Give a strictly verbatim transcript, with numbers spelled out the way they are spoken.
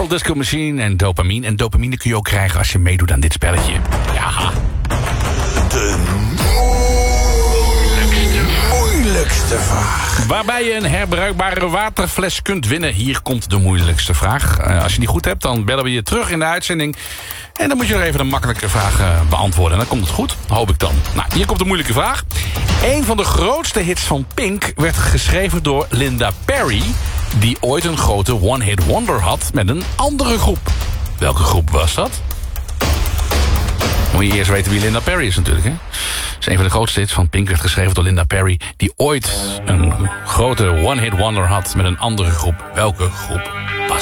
Disco Machine en Dopamine. En dopamine kun je ook krijgen als je meedoet aan dit spelletje. Ja. De moeilijkste, moeilijkste vraag. Waarbij je een herbruikbare waterfles kunt winnen. Hier komt de moeilijkste vraag. Uh, als je die goed hebt, dan bellen we je terug in de uitzending. En dan moet je nog even een makkelijke vraag uh, beantwoorden. En dan komt het goed, hoop ik dan. Nou, hier komt de moeilijke vraag. Een van de grootste hits van Pink werd geschreven door Linda Perry, die ooit een grote one-hit wonder had met een andere groep. Welke groep was dat? Moet je eerst weten wie Linda Perry is natuurlijk, hè? Dus een van de grootste hits van Pink werd geschreven door Linda Perry, die ooit een grote one-hit wonder had met een andere groep. Welke groep?